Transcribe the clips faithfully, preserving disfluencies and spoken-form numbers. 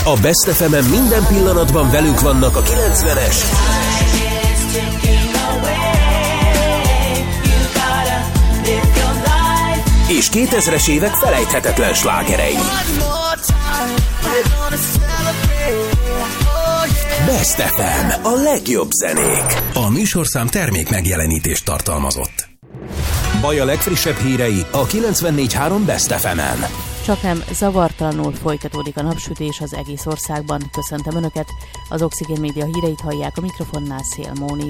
A Best ef emen minden pillanatban velünk vannak a kilencvenes és kétezres évek felejthetetlen slágerei. Best ef em, a legjobb zenék. A műsorszám termék megjelenítést tartalmazott. Baj a legfrissebb hírei a kilencvennégy három Best ef emen. Csaknem zavartalanul folytatódik a napsütés az egész országban. Köszöntöm Önöket, az Oxigén Média híreit hallják, a mikrofonnál Szél Móni.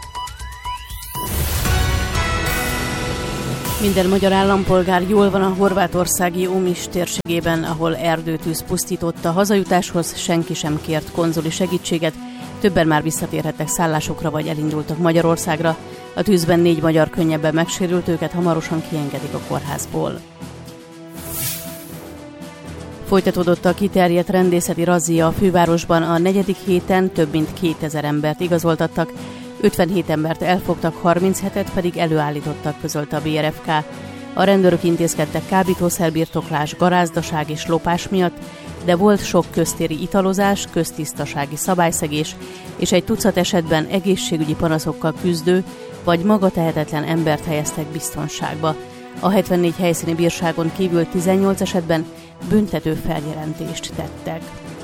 Minden magyar állampolgár jól van a horvátországi Omiš térségében, ahol erdőtűz pusztította. Hazajutáshoz senki sem kért konzuli segítséget, többen már visszatérhettek szállásokra vagy elindultak Magyarországra. A tűzben négy magyar könnyebben megsérült, őket hamarosan kiengedik a kórházból. Folytatódott a kiterjedt rendészeti razzia a fővárosban. A negyedik héten több mint kétezer embert igazoltattak, ötvenhét embert elfogtak, harminchetet pedig előállítottak, közölte a bé er ef ká. A rendőrök intézkedtek kábítószerbirtoklás, garázdaság és lopás miatt, de volt sok köztéri italozás, köztisztasági szabályszegés és egy tucat esetben egészségügyi panaszokkal küzdő vagy magatehetetlen embert helyeztek biztonságba. A hetvennégy helyszíni bírságon kívül tizennyolc esetben büntető feljelentést tettek.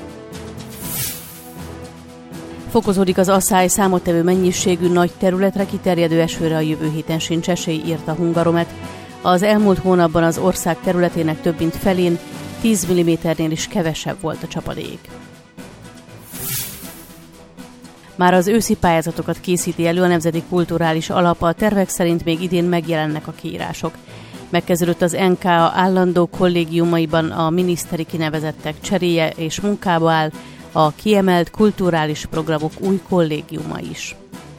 Fokozódik az aszály, számottevő mennyiségű nagy területre kiterjedő esőre a jövő héten sincs esély, írta Hungaromet. Az elmúlt hónapban az ország területének több mint felén tíz milliméternél is kevesebb volt a csapadék. Már az őszi pályázatokat készíti elő a Nemzeti Kulturális Alap, a tervek szerint még idén megjelennek a kiírások. Megkezdődött az en ká állandó kollégiumaiban a miniszteri kinevezettek cseréje és munkába áll a kiemelt kulturális programok új kollégiuma is.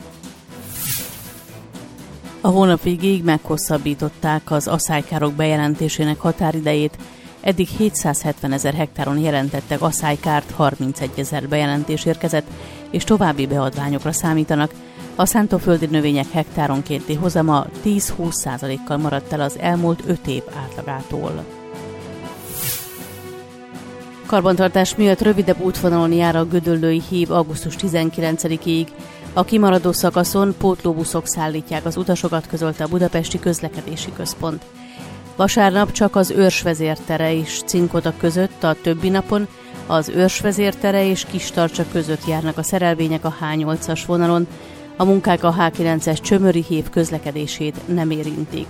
A hónap végéig meghosszabbították az aszálykárok bejelentésének határidejét. Eddig hétszázhetvenezer hektáron jelentettek aszálykárt, harmincegyezer bejelentés érkezett, és további beadványokra számítanak. A szántóföldi növények hektáronkénti hozama tíz-húsz százalékkal maradt el az elmúlt öt év átlagától. Karbantartás miatt rövidebb útvonalon jár a Gödöllői hív augusztus tizenkilencedikéig. A kimaradó szakaszon pótlóbuszok szállítják az utasokat, közölte a Budapesti Közlekedési Központ. Vasárnap csak az Őrsvezértere és Cinkota között, a többi napon az Őrsvezértere és Kistarcsa között járnak a szerelvények a há nyolcas vonalon. A munkák a há kilences Csömöri hív közlekedését nem érintik.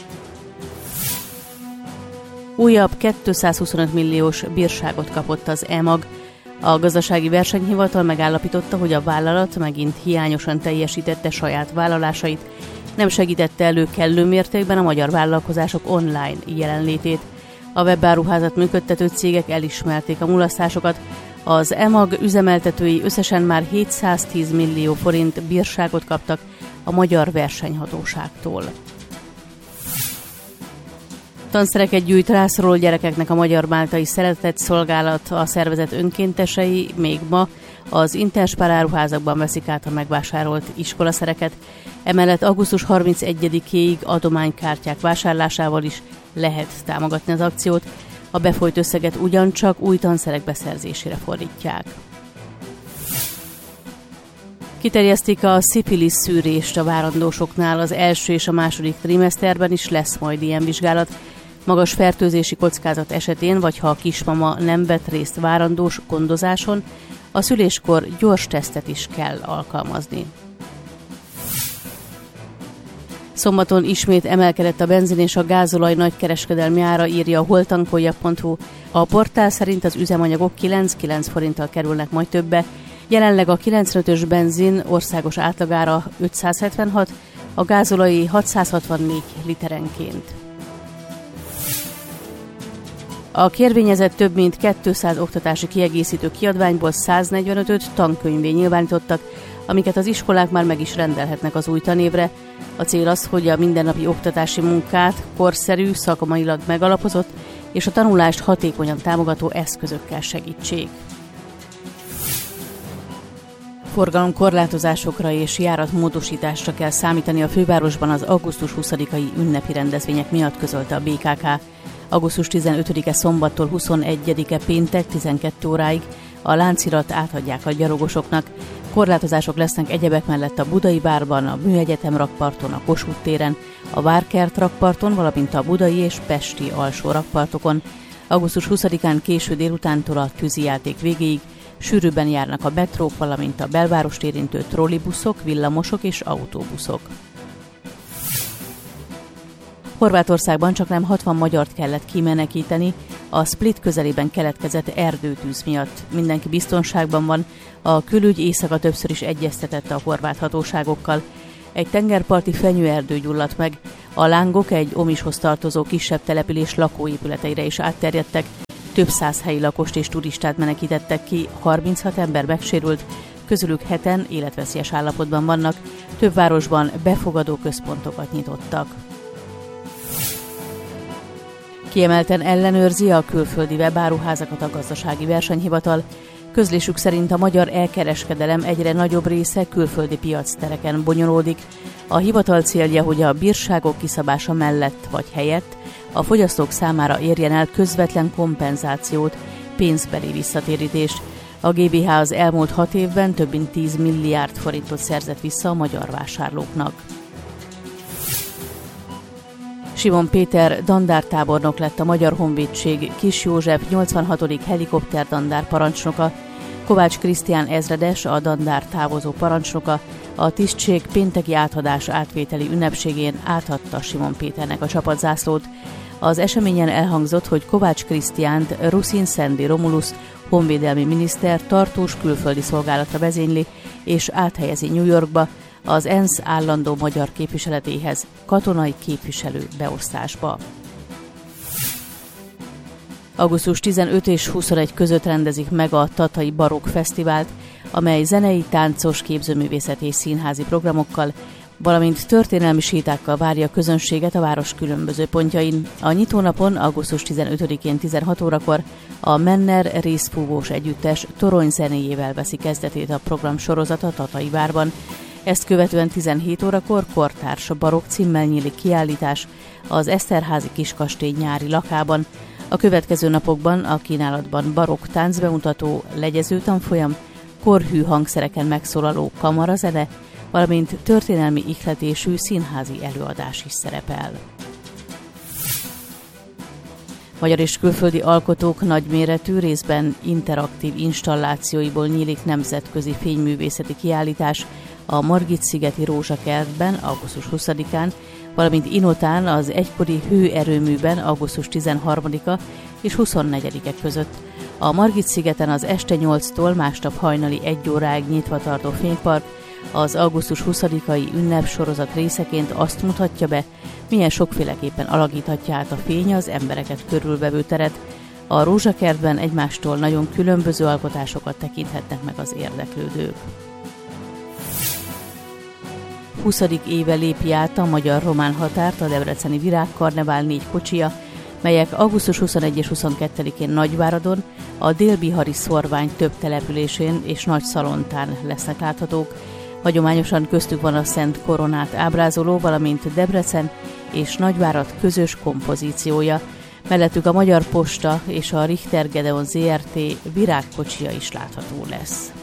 Újabb kétszázhuszonöt milliós bírságot kapott az e mag. A gazdasági versenyhivatal megállapította, hogy a vállalat megint hiányosan teljesítette saját vállalásait, nem segítette elő kellő mértékben a magyar vállalkozások online jelenlétét. A webáruházat működtető cégek elismerték a mulasztásokat. Az e mag üzemeltetői összesen már hétszáztíz millió forint bírságot kaptak a magyar versenyhatóságtól. Tanszereket gyűjt rászoruló gyerekeknek a Magyar Máltai Szeretett Szolgálat, a szervezet önkéntesei még ma az Interspar áruházakban veszik át a megvásárolt iskolaszereket. Emellett augusztus harmincegyedikéig adománykártyák vásárlásával is lehet támogatni az akciót. A befolyt összeget ugyancsak új tanszerek beszerzésére fordítják. Kiterjesztik a szifilis szűrést a várandósoknál, az első és a második trimeszterben is lesz majd ilyen vizsgálat. Magas fertőzési kockázat esetén, vagy ha a kismama nem vett részt várandós gondozáson, a szüléskor gyors tesztet is kell alkalmazni. Szombaton ismét emelkedett a benzin és a gázolaj nagykereskedelmi ára, írja a holtankolja pont hu. A portál szerint az üzemanyagok kilenc-kilenc forinttal kerülnek majd többe. Jelenleg a kilencvenötös benzin országos átlagára ötszázhetvenhat, a gázolai hatszázhatvannégy literenként. A kérvényezett több mint kétszáz oktatási kiegészítő kiadványból száznegyvenötöt tankönyvvé nyilvánítottak, amiket az iskolák már meg is rendelhetnek az új tanévre. A cél az, hogy a mindennapi oktatási munkát korszerű, szakmailag megalapozott és a tanulást hatékonyan támogató eszközökkel segítsék. Forgalomkorlátozásokra és járatmódosításra kell számítani a fővárosban az augusztus huszadikai ünnepi rendezvények miatt, közölte a bé ká ká. augusztus tizenötödike szombattól huszonegyedike péntek tizenkét óráig a láncirat átadják a gyalogosoknak. Korlátozások lesznek egyebek mellett a Budai Várban, a Műegyetem rakparton, a Kossuth téren, a Várkert rakparton, valamint a budai és pesti alsó rakpartokon. augusztus huszadikán késő délutántól a tűzijáték végéig sűrűbben járnak a metrók, valamint a belvárost érintő trollibuszok, villamosok és autóbuszok. Horvátországban csaknem hatvan magyart kellett kimenekíteni a Split közelében keletkezett erdőtűz miatt. Mindenki biztonságban van, a külügy éjszaka többször is egyeztetett a horvát hatóságokkal. Egy tengerparti fenyőerdő gyulladt meg, a lángok egy Omishoz tartozó kisebb település lakóépületeire is átterjedtek, több száz helyi lakost és turistát menekítettek ki, harminchat ember megsérült, közülük heten életveszélyes állapotban vannak, több városban befogadó központokat nyitottak. Kiemelten ellenőrzi a külföldi webáruházakat a gazdasági versenyhivatal. Közlésük szerint a magyar elkereskedelem egyre nagyobb része külföldi piactereken bonyolódik. A hivatal célja, hogy a bírságok kiszabása mellett vagy helyett a fogyasztók számára érjen el közvetlen kompenzációt, pénzbeli visszatérítést. A gé bé há az elmúlt hat évben több mint tíz milliárd forintot szerzett vissza a magyar vásárlóknak. Simon Péter dandártábornok lett a Magyar Honvédség Kis József nyolcvanhatodik helikopterdandár parancsnoka, Kovács Krisztián ezredes a dandár távozó parancsnoka, a tisztség pénteki átadás átvételi ünnepségén átadta Simon Péternek a csapatzászlót. Az eseményen elhangzott, hogy Kovács Krisztiánt Ruszin Szendi Romulus honvédelmi miniszter tartós külföldi szolgálatra vezényli és áthelyezi New Yorkba, az ENSZ állandó magyar képviseletéhez, katonai képviselő beosztásba. augusztus tizenötödike és huszonegyedike között rendezik meg a Tatai Barokk Fesztivált, amely zenei, táncos, képzőművészeti és színházi programokkal, valamint történelmi sétákkal várja a közönséget a város különböző pontjain. A nyitónapon augusztus tizenötödikén tizenhat órakor a Menner Részfúvós Együttes torony zenéjével veszi kezdetét a program sorozata Tatai Várban. Ezt követően tizenhét órakor kortárs barokk címmel nyílik kiállítás az Eszterházi Kiskastély nyári lakában. A következő napokban a kínálatban barokk táncbemutató, legyező tanfolyam, korhű hangszereken megszólaló kamarazene, valamint történelmi ihletésű színházi előadás is szerepel. Magyar és külföldi alkotók nagyméretű, részben interaktív installációiból nyílik nemzetközi fényművészeti kiállítás a Margit-szigeti Rózsakertben augusztus huszadikán, valamint Inotán az egykori hőerőműben augusztus tizenharmadika és huszonnegyedike között. A Margit-szigeten az este nyolctól másnap hajnali egy óráig nyitva tartó fénypark az augusztus huszadikai ünnepsorozat részeként azt mutatja be, milyen sokféleképpen alakíthatja át a fény az embereket körülvevő teret. A Rózsakertben egymástól nagyon különböző alkotásokat tekinthetnek meg az érdeklődők. huszadik éve lépi át a magyar-román határt a debreceni Virágkarnevál négy kocsija, melyek augusztus huszonegyedike és huszonkettedikén Nagyváradon, a Dél-Bihari szorvány több településén és Nagyszalontán lesznek láthatók. Hagyományosan köztük van a Szent Koronát ábrázoló, valamint Debrecen és Nagyvárad közös kompozíciója. Mellettük a Magyar Posta és a Richter Gedeon zé er té virágkocsia is látható lesz.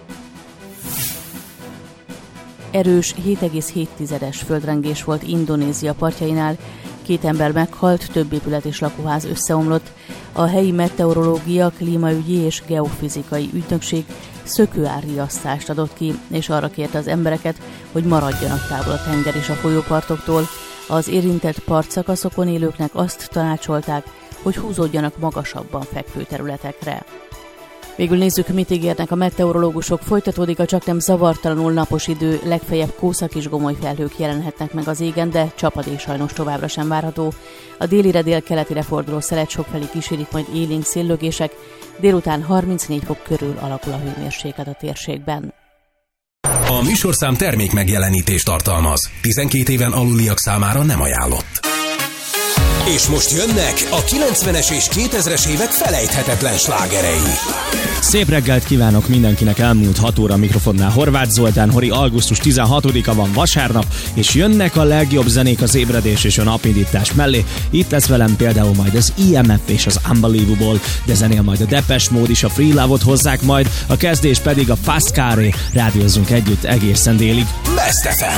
Erős hét egész hét tizedes földrengés volt Indonézia partjainál, két ember meghalt, több épület és lakóház összeomlott. A helyi meteorológia, klímaügyi és geofizikai ügynökség szökőárriasztást adott ki, és arra kérte az embereket, hogy maradjanak távol a tenger és a folyópartoktól. Az érintett partszakaszokon élőknek azt tanácsolták, hogy húzódjanak magasabban fekvő területekre. Végül nézzük, mit ígérnek a meteorológusok. Folytatódik a csaknem zavartalanul napos idő, legfeljebb kószak és gomoly felhők jelenhetnek meg az égen, de csapadék sajnos továbbra sem várható. A délire dél-keletire forduló szelet sokfelé kísérik majd élénk széllögések, délután harmincnégy fok körül alakul a hőmérséklet a térségben. A műsorszám termék megjelenítést tartalmaz. tizenkét éven aluliak számára nem ajánlott. És most jönnek a kilencvenes és kétezres évek felejthetetlen slágerei. Szép reggelt kívánok mindenkinek, elmúlt hat óra mikrofonnál Horváth Zoltán, Hori, augusztus tizenhatodika van vasárnap, és jönnek a legjobb zenék az ébredés és a napindítás mellé. Itt lesz velem például majd az i em ef és az Unbelievable, de zenél majd a Depeche Mode is, a Free Love-ot hozzák majd, a kezdés pedig a Fast Car-é. Rádiózzunk együtt egészen délig. Best ef em.